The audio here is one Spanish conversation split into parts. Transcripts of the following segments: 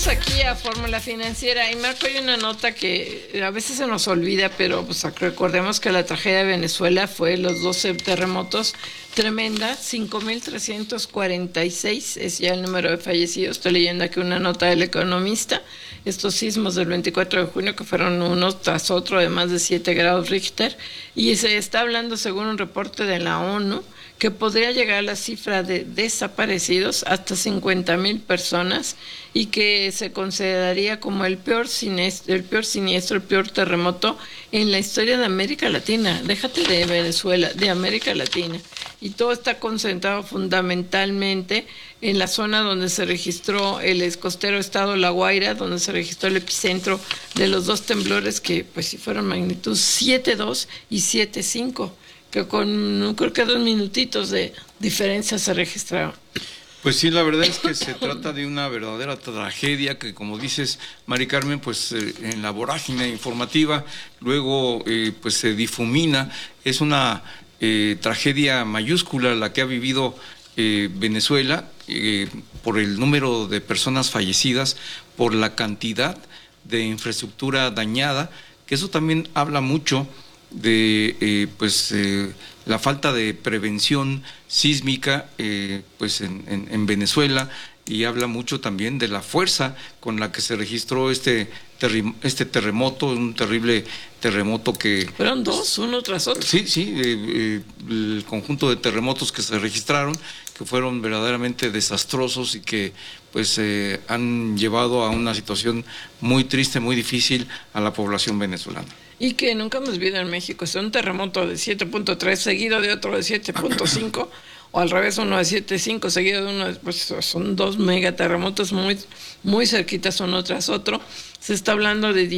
Regresamos aquí a Fórmula Financiera y Marco, hay una nota que a veces se nos olvida, pero pues recordemos que la tragedia de Venezuela fue los 12 terremotos tremenda, 5.346 es ya el número de fallecidos. Estoy leyendo aquí una nota del Economista, estos sismos del 24 de junio que fueron uno tras otro de más de 7 grados Richter, y se está hablando, según un reporte de la ONU, que podría llegar a la cifra de desaparecidos hasta 50,000 personas y que se consideraría como el peor siniestro, el peor terremoto en la historia de América Latina. Déjate de Venezuela, de América Latina. Y todo está concentrado fundamentalmente en la zona donde se registró el costero estado La Guaira, donde se registró el epicentro de los dos temblores que pues sí fueron magnitud 7.2 y 7.5. que con creo que 2 minutitos de diferencia se registraron. Pues sí, la verdad es que se trata de una verdadera tragedia que, como dices, Mari Carmen, pues en la vorágine informativa luego pues se difumina. Es una tragedia mayúscula la que ha vivido Venezuela por el número de personas fallecidas, por la cantidad de infraestructura dañada, que eso también habla mucho de la falta de prevención sísmica pues en Venezuela, y habla mucho también de la fuerza con la que se registró este terremoto, un terrible terremoto que... Fueron dos, uno tras otro. Sí, el conjunto de terremotos que se registraron, que fueron verdaderamente desastrosos y que pues han llevado a una situación muy triste, muy difícil a la población venezolana. Y que nunca hemos vivido en México. Es un terremoto de 7.3 seguido de otro de 7.5 o al revés, uno de 7.5 seguido de uno de, pues son dos megaterremotos muy cerquitas uno tras otro. Se está hablando de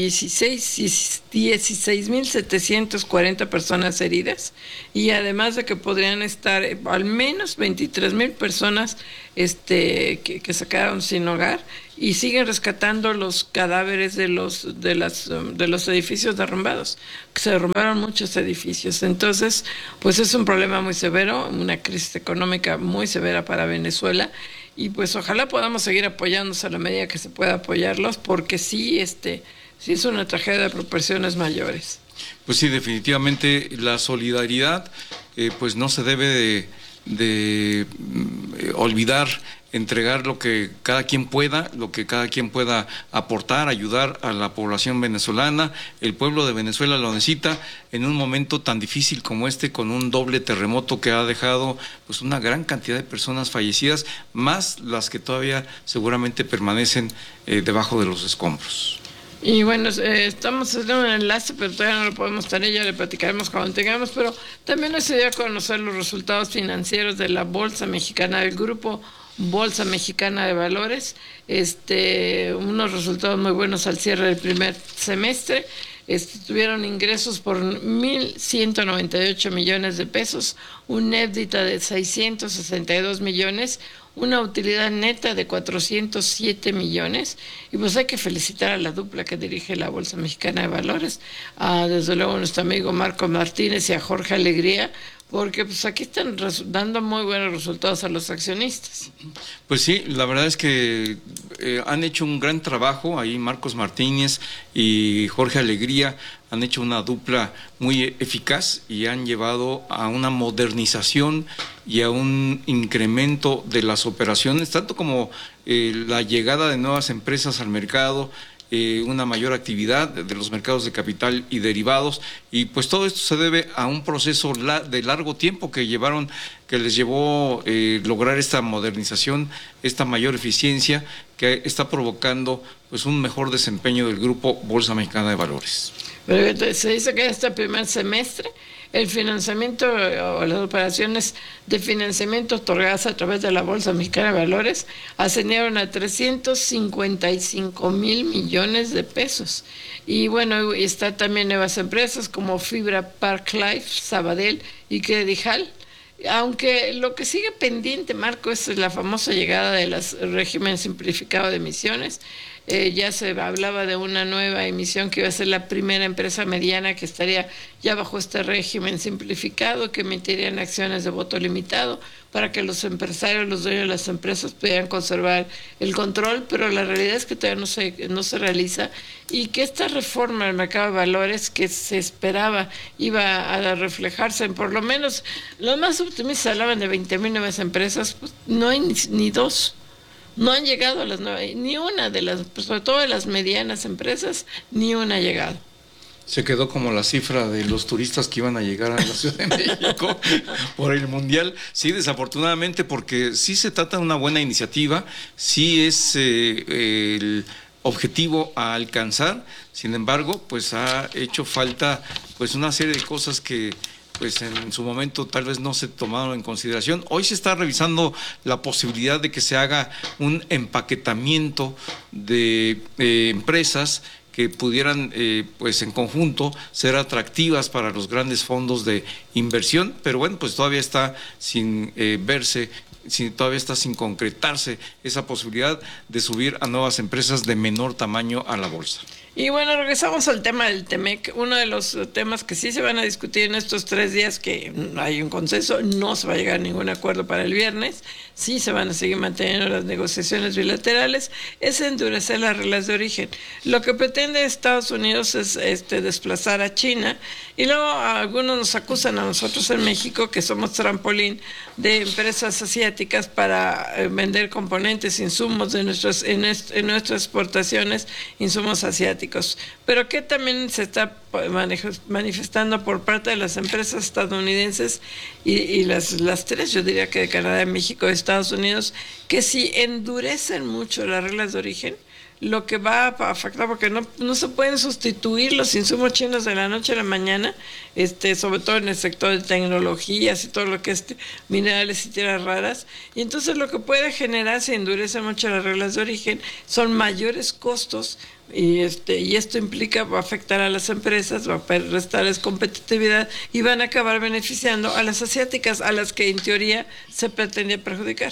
16.740 personas heridas, y además de que podrían estar al menos 23,000 personas que se quedaron sin hogar, y siguen rescatando los cadáveres de los edificios derrumbados. Se derrumbaron muchos edificios. Entonces, pues es un problema muy severo, una crisis económica muy severa para Venezuela. Y pues ojalá podamos seguir apoyándose a la medida que se pueda apoyarlos, porque sí es una tragedia de proporciones mayores. Pues sí, definitivamente la solidaridad pues no se debe de olvidar, entregar lo que cada quien pueda, aportar, ayudar a la población venezolana. El pueblo de Venezuela lo necesita en un momento tan difícil como este, con un doble terremoto que ha dejado pues una gran cantidad de personas fallecidas, más las que todavía seguramente permanecen debajo de los escombros. Y bueno, estamos haciendo un enlace, pero todavía no lo podemos tener, ya le platicaremos cuando tengamos, pero también nos dio a conocer los resultados financieros de la Bolsa Mexicana, del grupo Bolsa Mexicana de Valores, unos resultados muy buenos al cierre del primer semestre. Tuvieron ingresos por 1,198 millones de pesos, un EBITDA de 662 millones, una utilidad neta de 407 millones, y pues hay que felicitar a la dupla que dirige la Bolsa Mexicana de Valores, desde luego a nuestro amigo Marco Martínez y a Jorge Alegría, porque pues aquí están dando muy buenos resultados a los accionistas. Pues sí, la verdad es que han hecho un gran trabajo ahí. Marcos Martínez y Jorge Alegría han hecho una dupla muy eficaz y han llevado a una modernización y a un incremento de las operaciones, tanto como la llegada de nuevas empresas al mercado, una mayor actividad de los mercados de capital y derivados, y pues todo esto se debe a un proceso de largo tiempo que les llevó lograr esta modernización, esta mayor eficiencia que está provocando pues un mejor desempeño del grupo Bolsa Mexicana de Valores. Pero se dice que este primer semestre el financiamiento o las operaciones de financiamiento otorgadas a través de la Bolsa Mexicana de Valores ascendieron a 355,000 millones de pesos. Y bueno, está también nuevas empresas como Fibra Park Life, Sabadell y Credijal. Aunque lo que sigue pendiente, Marco, es la famosa llegada de los régimen simplificado de emisiones. ya se hablaba de una nueva emisión que iba a ser la primera empresa mediana que estaría ya bajo este régimen simplificado, que emitirían acciones de voto limitado para que los empresarios, los dueños de las empresas pudieran conservar el control, pero la realidad es que todavía no se realiza, y que esta reforma del mercado de valores que se esperaba iba a reflejarse en por lo menos, los más optimistas hablaban de 20,000 nuevas empresas, pues no hay ni dos. No han llegado a las nuevas, ni una de las, sobre todo de las medianas empresas, ni una ha llegado. Se quedó como la cifra de los turistas que iban a llegar a la Ciudad de México por el Mundial. Sí, desafortunadamente, porque sí se trata de una buena iniciativa, sí es el objetivo a alcanzar. Sin embargo, pues ha hecho falta pues una serie de cosas que pues en su momento tal vez no se tomaron en consideración. Hoy se está revisando la posibilidad de que se haga un empaquetamiento de empresas que pudieran pues en conjunto ser atractivas para los grandes fondos de inversión, pero bueno, pues todavía está sin verse, todavía está sin concretarse esa posibilidad de subir a nuevas empresas de menor tamaño a la bolsa. Y bueno, regresamos al tema del TEMEC. Uno de los temas que sí se van a discutir en estos 3 días, que hay un consenso, no se va a llegar a ningún acuerdo para el viernes, sí se van a seguir manteniendo las negociaciones bilaterales, es endurecer las reglas de origen. Lo que pretende Estados Unidos es desplazar a China, y luego algunos nos acusan a nosotros en México que somos trampolín de empresas asiáticas para vender componentes, insumos de en nuestras exportaciones, insumos asiáticos. Pero que también se está manifestando por parte de las empresas estadounidenses y las tres, yo diría que de Canadá, México y Estados Unidos, que si endurecen mucho las reglas de origen, lo que va a afectar, porque no se pueden sustituir los insumos chinos de la noche a la mañana, sobre todo en el sector de tecnologías y todo lo que es minerales y tierras raras, y entonces lo que puede generar, si endurecen mucho las reglas de origen, son mayores costos, y esto implica, va a afectar a las empresas, va a restarles competitividad y van a acabar beneficiando a las asiáticas, a las que en teoría se pretendía perjudicar.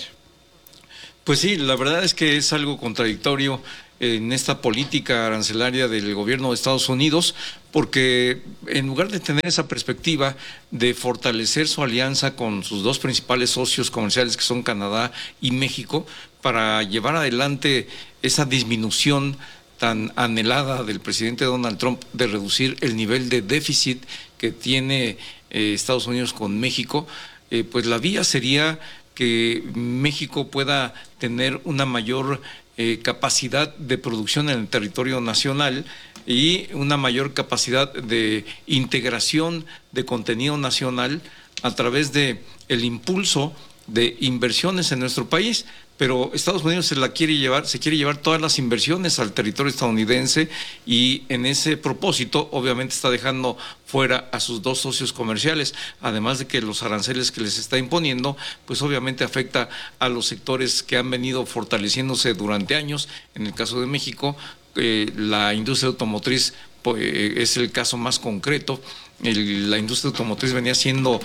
Pues sí, la verdad es que es algo contradictorio en esta política arancelaria del gobierno de Estados Unidos, porque en lugar de tener esa perspectiva de fortalecer su alianza con sus dos principales socios comerciales, que son Canadá y México, para llevar adelante esa disminución tan anhelada del presidente Donald Trump de reducir el nivel de déficit que tiene Estados Unidos con México, pues la vía sería que México pueda tener una mayor capacidad de producción en el territorio nacional y una mayor capacidad de integración de contenido nacional a través de el impulso de inversiones en nuestro país. Pero Estados Unidos se quiere llevar todas las inversiones al territorio estadounidense, y en ese propósito obviamente está dejando fuera a sus dos socios comerciales, además de que los aranceles que les está imponiendo, pues obviamente afecta a los sectores que han venido fortaleciéndose durante años. En el caso de México, la industria automotriz pues, es el caso más concreto. La industria automotriz venía siendo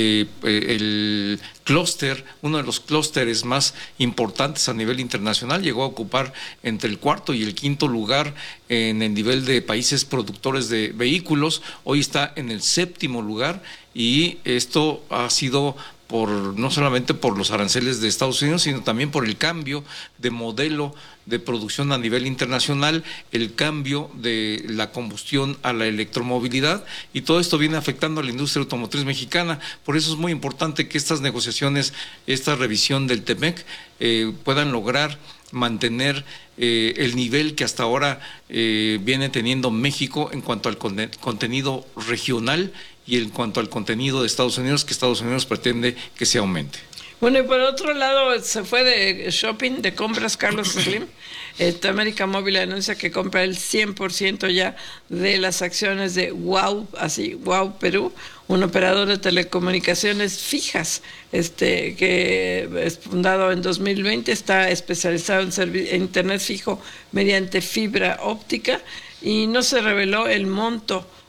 el clúster, uno de los clústeres más importantes a nivel internacional, llegó a ocupar entre el 4º y el 5º lugar en el nivel de países productores de vehículos. Hoy está en el 7º lugar, y esto ha sido no solamente por los aranceles de Estados Unidos, sino también por el cambio de modelo de producción a nivel internacional, el cambio de la combustión a la electromovilidad, y todo esto viene afectando a la industria automotriz mexicana. Por eso es muy importante que estas negociaciones, esta revisión del TEMEC puedan lograr mantener el nivel que hasta ahora viene teniendo México en cuanto al contenido regional y en cuanto al contenido de Estados Unidos, que Estados Unidos pretende que se aumente. Bueno, y por otro lado, se fue de shopping, de compras, Carlos Slim. América Móvil anuncia que compra el 100% ya de las acciones de WOW Perú, un operador de telecomunicaciones fijas, que es fundado en 2020, está especializado en Internet fijo mediante fibra óptica, y no se reveló el monto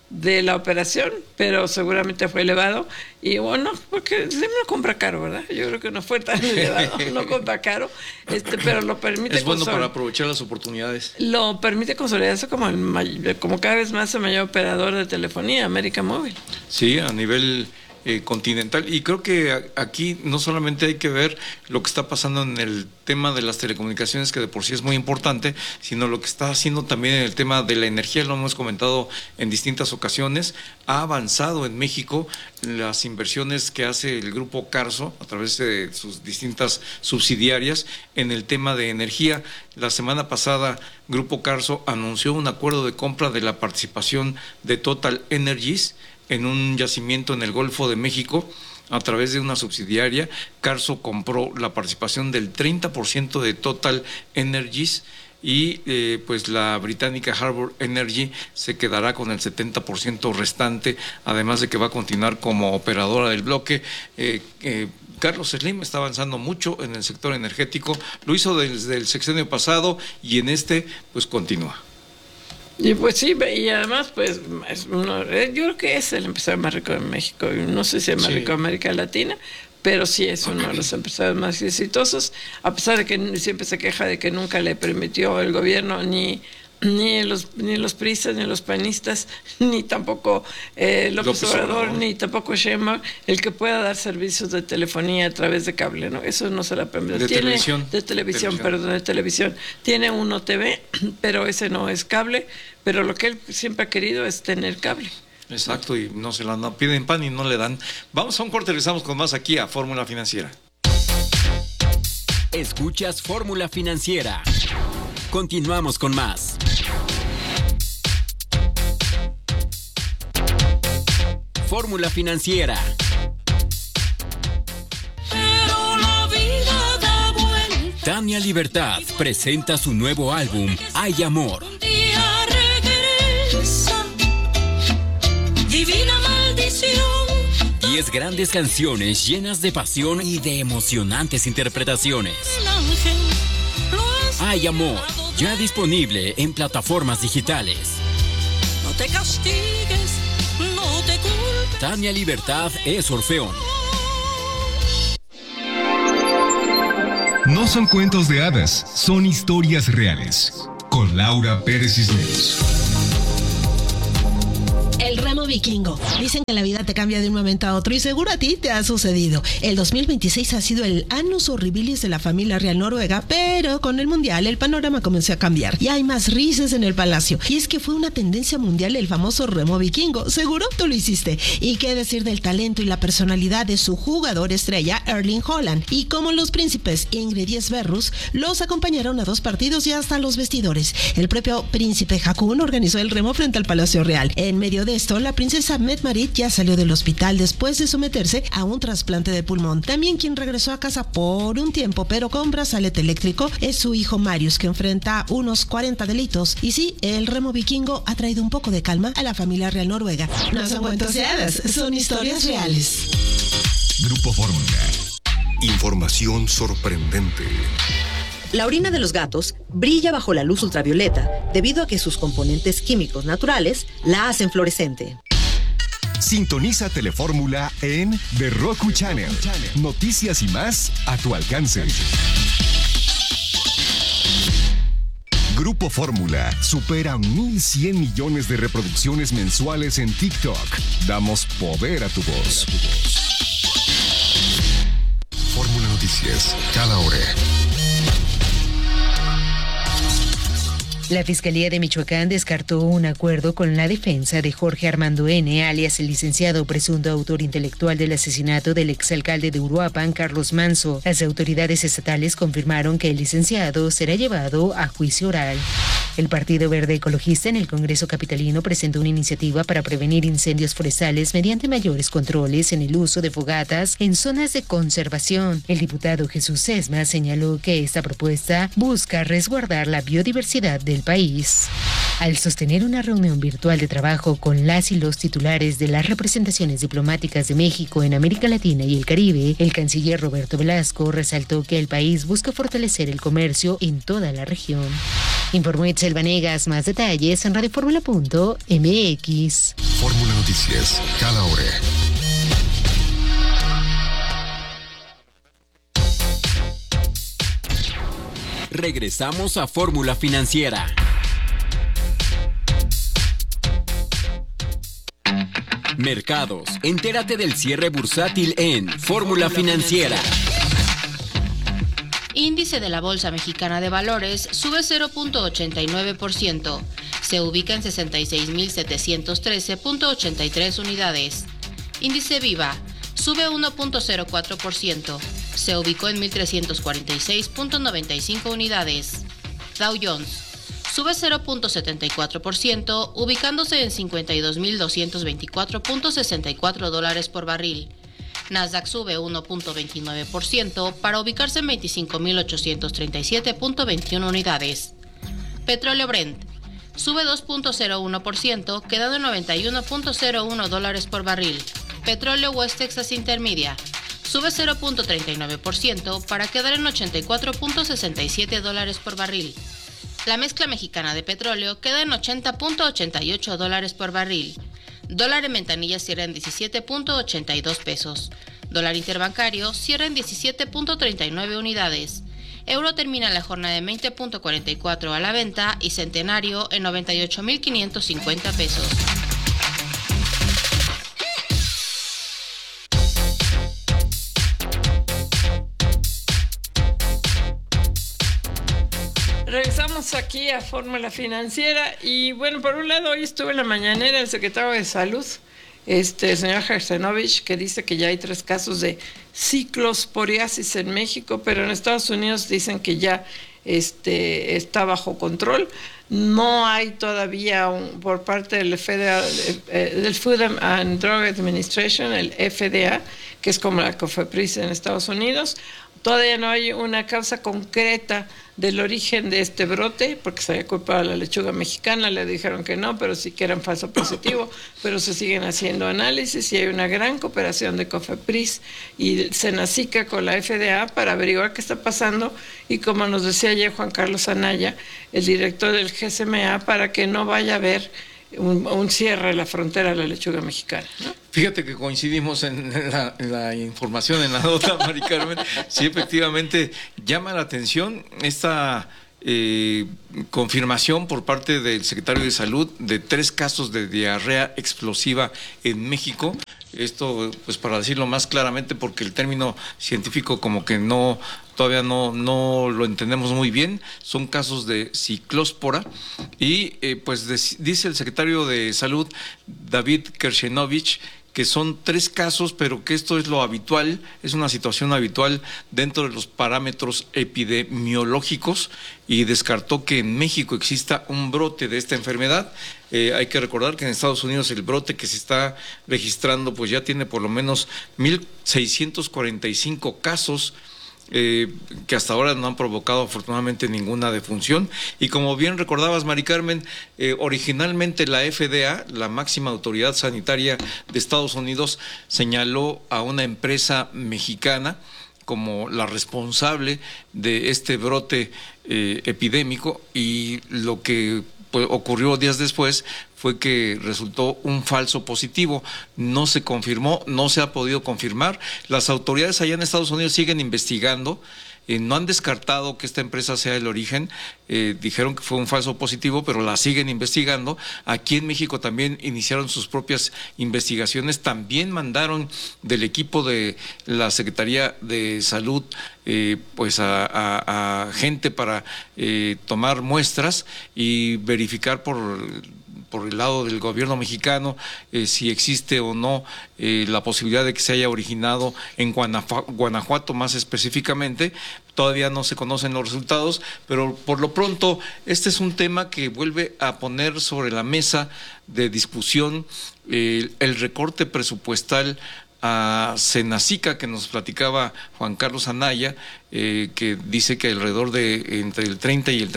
de la operación, pero seguramente fue elevado. Y bueno, porque no compra caro, ¿verdad? Yo creo que no fue tan elevado, no compra caro, pero lo permite. Es bueno para aprovechar las oportunidades. Lo permite consolidarse como cada vez más el mayor operador de telefonía, América Móvil. Sí, a nivel continental, y creo que aquí no solamente hay que ver lo que está pasando en el tema de las telecomunicaciones, que de por sí es muy importante, sino lo que está haciendo también en el tema de la energía. Lo hemos comentado en distintas ocasiones. Ha avanzado en México las inversiones que hace el Grupo Carso a través de sus distintas subsidiarias en el tema de energía. La semana pasada Grupo Carso anunció un acuerdo de compra de la participación de Total Energies en un yacimiento en el Golfo de México a través de una subsidiaria. Carso compró la participación del 30% de Total Energies y pues la británica Harbour Energy se quedará con el 70% restante, además de que va a continuar como operadora del bloque. Carlos Slim está avanzando mucho en el sector energético, lo hizo desde el sexenio pasado y en este pues continúa. Y pues sí, y además, pues, yo creo que es el empresario más rico de México, no sé si es más rico de América Latina, pero sí es uno de los empresarios más exitosos, a pesar de que siempre se queja de que nunca le permitió el gobierno ni los priistas, ni los panistas, ni tampoco López Obrador, ni tampoco Sheinbaum, el que pueda dar servicios de telefonía a través de cable, ¿no? Eso no se la permite. De televisión. Tiene Uno TV, pero ese no es cable, pero lo que él siempre ha querido es tener cable. Exacto, y no se la piden pan y no le dan. Vamos a un corte, regresamos con más aquí a Fórmula Financiera. Escuchas Fórmula Financiera. Continuamos con más. Fórmula Financiera. Pero la vida da vuelta. Tania Libertad presenta su nuevo álbum, Hay Amor. Un día regresa, divina maldición. 10 grandes canciones llenas de pasión y de emocionantes interpretaciones. Un ángel lo has Hay Amor, ya disponible en plataformas digitales. No te castigues, no te culpes. Tania Libertad es Orfeón. No son cuentos de hadas, son historias reales. Con Laura Pérez Cisneros. El remo vikingo. Dicen que la vida te cambia de un momento a otro y seguro a ti te ha sucedido. El 2026 ha sido el annus horribilis de la familia real noruega, pero con el mundial el panorama comenzó a cambiar y hay más risas en el palacio. Y es que fue una tendencia mundial el famoso remo vikingo. Seguro tú lo hiciste. Y qué decir del talento y la personalidad de su jugador estrella, Erling Haaland. Y como los príncipes Ingrid y Sverrus los acompañaron a 2 partidos y hasta los vestidores. El propio príncipe Haakon organizó el remo frente al Palacio Real. En medio de esto, la princesa Mette-Marit ya salió del hospital después de someterse a un trasplante de pulmón. También quien regresó a casa por un tiempo, pero con brazalete eléctrico, es su hijo Marius, que enfrenta unos 40 delitos. Y sí, el remo vikingo ha traído un poco de calma a la familia real noruega. No son cuentos de hadas, son historias reales. Grupo Fórmula. Información sorprendente. La orina de los gatos brilla bajo la luz ultravioleta debido a que sus componentes químicos naturales la hacen fluorescente. Sintoniza Telefórmula en The Roku Channel. Noticias y más a tu alcance. Grupo Fórmula supera 1,100 millones de reproducciones mensuales en TikTok. Damos poder a tu voz. Fórmula Noticias, cada hora. La Fiscalía de Michoacán descartó un acuerdo con la defensa de Jorge Armando N., alias el licenciado presunto autor intelectual del asesinato del exalcalde de Uruapan, Carlos Manso. Las autoridades estatales confirmaron que el licenciado será llevado a juicio oral. El Partido Verde Ecologista en el Congreso Capitalino presentó una iniciativa para prevenir incendios forestales mediante mayores controles en el uso de fogatas en zonas de conservación. El diputado Jesús Sesma señaló que esta propuesta busca resguardar la biodiversidad del país. Al sostener una reunión virtual de trabajo con las y los titulares de las representaciones diplomáticas de México en América Latina y el Caribe, el canciller Roberto Velasco resaltó que el país busca fortalecer el comercio en toda la región. Informó Itzel Vanegas. Más detalles en radioformula.mx. Fórmula Noticias, cada hora. Regresamos a Fórmula Financiera. Mercados. Entérate del cierre bursátil en Fórmula Financiera. Índice de la Bolsa Mexicana de Valores sube 0.89%. Se ubica en 66.713.83 unidades. Índice Viva sube 1.04%. Se ubicó en 1.346.95 unidades. Dow Jones sube 0.74%, ubicándose en 52.224.64 dólares por barril. Nasdaq sube 1.29% para ubicarse en 25.837.21 unidades. Petróleo Brent sube 2.01%, quedando en 91.01 dólares por barril. Petróleo West Texas Intermedia sube 0.39% para quedar en 84.67 dólares por barril. La mezcla mexicana de petróleo queda en 80.88 dólares por barril. Dólar en ventanilla cierra en 17.82 pesos. Dólar interbancario cierra en 17.39 unidades. Euro termina la jornada en 20.44 a la venta y centenario en 98.550 pesos. Regresamos aquí a Fórmula Financiera y bueno, por un lado hoy estuvo en la mañanera el secretario de Salud, el señor Gersenovich, que dice que ya hay 3 casos de ciclosporiasis en México, pero en Estados Unidos dicen que ya está bajo control. No hay todavía por parte del FDA, del Food and Drug Administration, el FDA, que es como la COFEPRIS en Estados Unidos. Todavía no hay una causa concreta del origen de este brote, porque se había culpado a la lechuga mexicana, le dijeron que no, pero sí que eran falso positivo, pero se siguen haciendo análisis y hay una gran cooperación de COFEPRIS y Senacica con la FDA para averiguar qué está pasando y como nos decía ayer Juan Carlos Anaya, el director del GSMA, para que no vaya a haber un cierre de la frontera de la lechuga mexicana, ¿no? Fíjate que coincidimos en la información, en la nota, Mari Carmen. Sí, efectivamente, llama la atención esta confirmación por parte del secretario de Salud de 3 casos de diarrea explosiva en México. Esto, pues para decirlo más claramente, porque el término científico como que todavía no lo entendemos muy bien, son casos de ciclóspora y pues dice el secretario de Salud, David Gersenovich, que son 3 casos, pero que esto es lo habitual, es una situación habitual dentro de los parámetros epidemiológicos y descartó que en México exista un brote de esta enfermedad. Hay que recordar que en Estados Unidos el brote que se está registrando pues ya tiene por lo menos 1.645 casos, que hasta ahora no han provocado afortunadamente ninguna defunción. Y como bien recordabas, Mari Carmen, originalmente la FDA, la máxima autoridad sanitaria de Estados Unidos, señaló a una empresa mexicana como la responsable de este brote epidémico, y lo que pues ocurrió días después fue que resultó un falso positivo. No se confirmó, no se ha podido confirmar. Las autoridades allá en Estados Unidos siguen investigando. No han descartado que esta empresa sea el origen, dijeron que fue un falso positivo, pero la siguen investigando. Aquí en México también iniciaron sus propias investigaciones, también mandaron del equipo de la Secretaría de Salud pues a gente para tomar muestras y verificar por el lado del gobierno mexicano si existe o no la posibilidad de que se haya originado en Guanajuato más específicamente. Todavía no se conocen los resultados, pero por lo pronto este es un tema que vuelve a poner sobre la mesa de discusión el recorte presupuestal a Senacica que nos platicaba Juan Carlos Anaya, que dice que alrededor de entre el 30 y el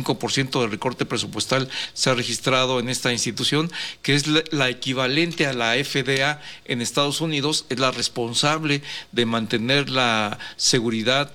35% del recorte presupuestal se ha registrado en esta institución, que es la equivalente a la FDA en Estados Unidos, es la responsable de mantener la seguridad,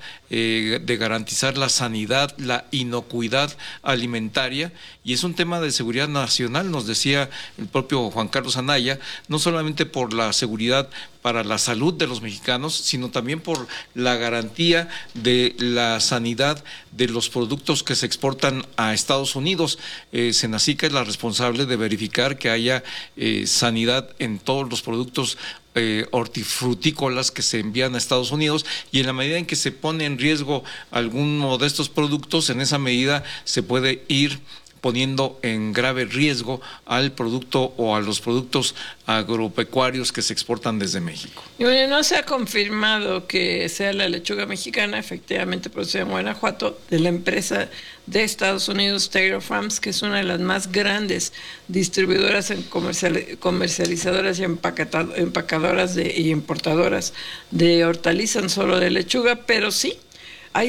de garantizar la sanidad, la inocuidad alimentaria, y es un tema de seguridad nacional, nos decía el propio Juan Carlos Anaya, no solamente por la seguridad para la salud de los mexicanos, sino también por la garantía de la sanidad de los productos que se exportan a Estados Unidos. Senacica es la responsable de verificar que haya sanidad en todos los productos hortifrutícolas que se envían a Estados Unidos, y en la medida en que se pone en riesgo alguno de estos productos, en esa medida se puede ir poniendo en grave riesgo al producto o a los productos agropecuarios que se exportan desde México. Y bueno, no se ha confirmado que sea la lechuga mexicana, efectivamente producida en Guanajuato, de la empresa de Estados Unidos, Taylor Farms, que es una de las más grandes distribuidoras, comercializadoras y empacadoras y importadoras de hortalizas, no solo de lechuga, pero sí. Hay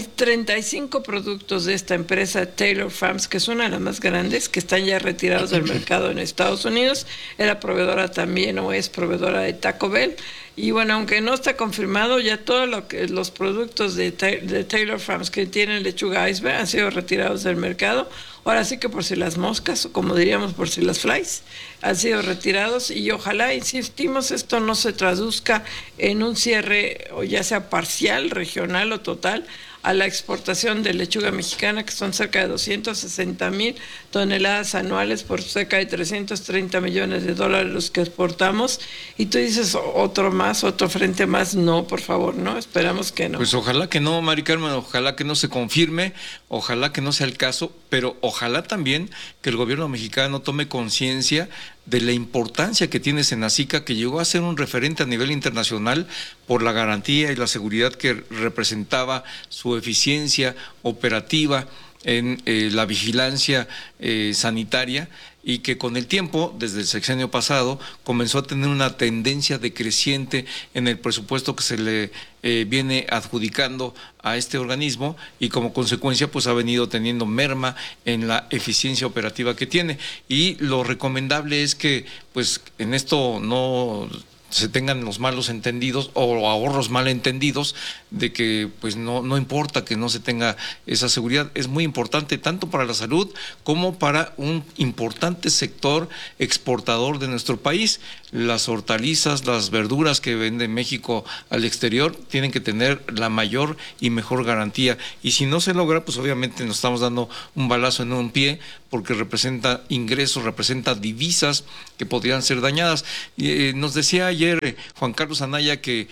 35 productos de esta empresa Taylor Farms, que es una de las más grandes, que están ya retirados del mercado en Estados Unidos. Era proveedora también, o es proveedora de Taco Bell. Y bueno, aunque no está confirmado, ya todos los productos de Taylor Farms que tienen lechuga iceberg han sido retirados del mercado. Ahora sí que por si las moscas, o como diríamos, por si las flies, han sido retirados, y ojalá, insistimos, esto no se traduzca en un cierre, o ya sea parcial, regional o total, a la exportación de lechuga mexicana, que son cerca de 260,000 toneladas anuales por cerca de $330 millones los que exportamos. Y tú dices, otro frente más. No, por favor, no, esperamos que no. Pues ojalá que no, Mari Carmen, ojalá que no se confirme, ojalá que no sea el caso, pero ojalá también que el gobierno mexicano tome conciencia de la importancia que tiene Senacica, que llegó a ser un referente a nivel internacional por la garantía y la seguridad que representaba su eficiencia operativa en la vigilancia sanitaria, y que con el tiempo, desde el sexenio pasado, comenzó a tener una tendencia decreciente en el presupuesto que se le viene adjudicando a este organismo, y como consecuencia pues ha venido teniendo merma en la eficiencia operativa que tiene. Y lo recomendable es que pues en esto no se tengan los malos entendidos o ahorros mal entendidos de que pues no importa que no se tenga esa seguridad. Es muy importante tanto para la salud como para un importante sector exportador de nuestro país. Las hortalizas, las verduras que vende México al exterior tienen que tener la mayor y mejor garantía, y si no se logra, pues obviamente nos estamos dando un balazo en un pie, porque representa ingresos, representa divisas que podrían ser dañadas. Nos decía ayer Juan Carlos Anaya que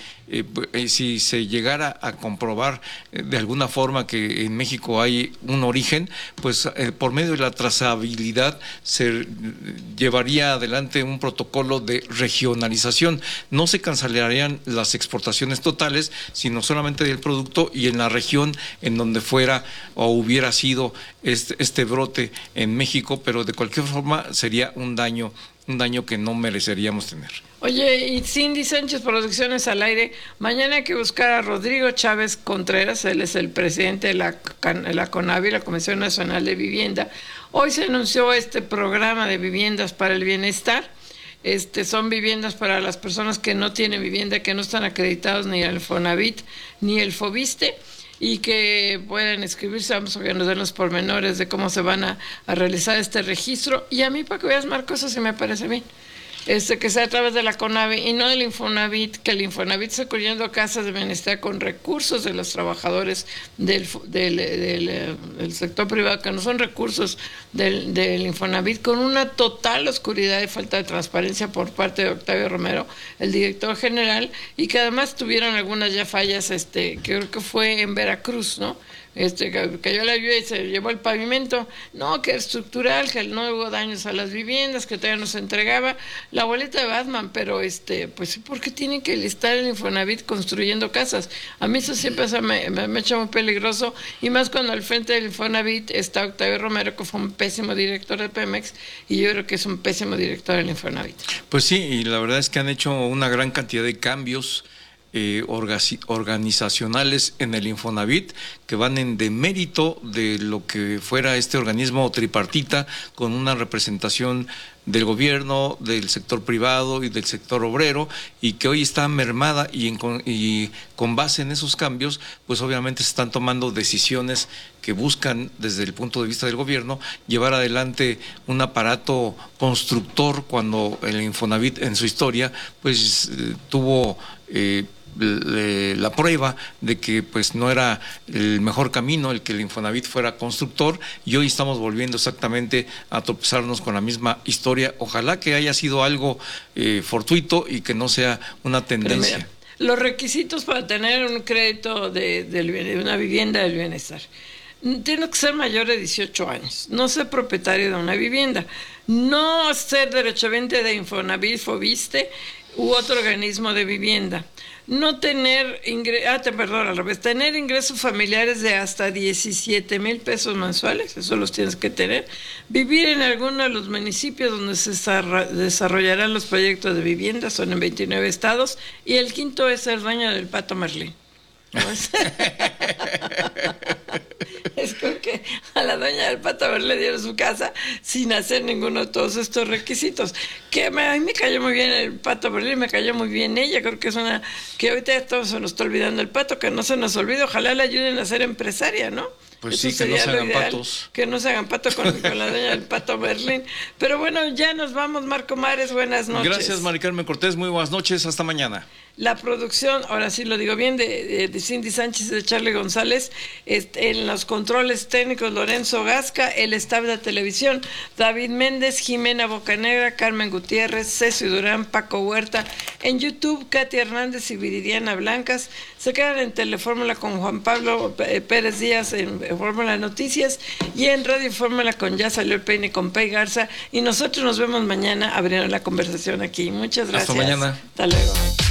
si se llegara a comprobar de alguna forma que en México hay un origen, pues por medio de la trazabilidad se llevaría adelante un protocolo de regionalización. No se cancelarían las exportaciones totales, sino solamente del producto y en la región en donde fuera o hubiera sido este brote en México, pero de cualquier forma sería un daño que no mereceríamos tener. Oye, y Cindy Sánchez, Producciones al Aire, mañana hay que buscar a Rodrigo Chávez Contreras, él es el presidente de la CONAVI, la Comisión Nacional de Vivienda. Hoy se anunció este programa de viviendas para el bienestar. Son viviendas para las personas que no tienen vivienda, que no están acreditados ni el Fonavit ni el Fobiste, y que pueden inscribirse. Vamos a que nos den los pormenores de cómo se van a realizar este registro. Y a mí, para que veas, Marcos, eso sí me parece bien. Que sea a través de la CONAVI y no del Infonavit, que el Infonavit está construyendo casas de bienestar con recursos de los trabajadores del sector privado, que no son recursos del Infonavit, con una total oscuridad y falta de transparencia por parte de Octavio Romero, el director general, y que además tuvieron algunas ya fallas, que creo que fue en Veracruz, ¿no? Cayó la lluvia y se llevó el pavimento, no, que estructural, que no hubo daños a las viviendas, que todavía no se entregaba la boleta de Batman, pero pues ¿por qué tienen que estar el Infonavit construyendo casas? A mí eso siempre me echa muy peligroso, y más cuando al frente del Infonavit está Octavio Romero, que fue un pésimo director de Pemex, y yo creo que es un pésimo director del Infonavit. Pues sí, y la verdad es que han hecho una gran cantidad de cambios organizacionales en el Infonavit que van en demérito de lo que fuera este organismo tripartita con una representación del gobierno, del sector privado y del sector obrero, y que hoy está mermada y con base en esos cambios, pues obviamente se están tomando decisiones que buscan desde el punto de vista del gobierno llevar adelante un aparato constructor cuando el Infonavit en su historia pues tuvo la prueba de que pues no era el mejor camino el que el Infonavit fuera constructor, y hoy estamos volviendo exactamente a tropezarnos con la misma historia. Ojalá que haya sido algo fortuito y que no sea una tendencia. Mira, los requisitos para tener un crédito de una vivienda del bienestar: tiene que ser mayor de 18 años, no ser propietario de una vivienda, no ser derechohabiente de Infonavit, Fobiste u otro organismo de vivienda, no tener tener ingresos familiares de hasta 17 mil pesos mensuales, eso los tienes que tener, vivir en alguno de los municipios donde se desarrollarán los proyectos de vivienda, son en 29 estados, y el quinto es ser dueño del Pato Merlín. Es porque a la dueña del Pato le dieron su casa sin hacer ninguno de todos estos requisitos. Que a mí me cayó muy bien el Pato Berlín, me cayó muy bien ella. Creo que es una que ahorita ya todos se nos está olvidando el Pato, que no se nos olvide. Ojalá le ayuden a ser empresaria, ¿no? Pues eso sí, que no se hagan ideal, patos. Que no se hagan pato con la dueña del Pato Berlín. Pero bueno, ya nos vamos, Marco Mares, buenas noches. Gracias, Mari Carmen Cortés, muy buenas noches, hasta mañana. La producción, ahora sí lo digo bien, de Cindy Sánchez y de Charlie González, en los controles técnicos Lorenzo Gasca, el staff de televisión, David Méndez, Jimena Bocanegra, Carmen Gutiérrez, Ceci Durán, Paco Huerta, en YouTube, Katy Hernández y Viridiana Blancas. Se quedan en Telefórmula con Juan Pablo Pérez Díaz en Fórmula Noticias, y en Radio Fórmula con Ya Salió el Peine con Pei Garza, y nosotros nos vemos mañana abriendo la conversación aquí. Muchas gracias. Hasta mañana. Hasta luego.